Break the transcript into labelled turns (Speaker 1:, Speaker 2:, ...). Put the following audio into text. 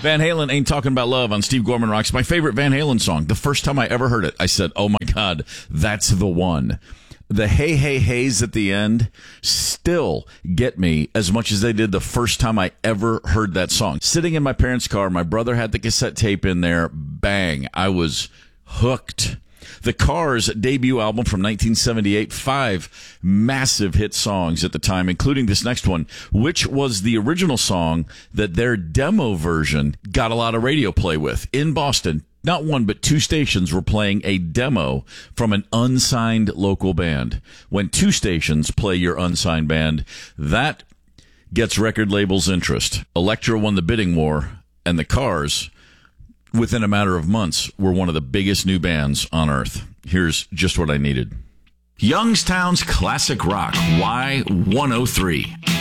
Speaker 1: Van Halen, Ain't Talking About Love on Steve Gorman Rocks. My favorite Van Halen song. The first time I ever heard it, I said, oh my God, that's the one. The hey, hey, heys at the end still get me as much as they did the first time I ever heard that song. Sitting in my parents' car, my brother had the cassette tape in there. Bang. I was hooked. The Cars' debut album from 1978, 5 massive hit songs at the time, including this next one, which was the original song that their demo version got a lot of radio play with. In Boston, not one but 2 stations were playing a demo from an unsigned local band. When 2 stations play your unsigned band, that gets record labels' interest. Elektra won the bidding war, and the Cars, within a matter of months, were one of the biggest new bands on earth. Here's Just What I Needed. Youngstown's Classic Rock, Y103.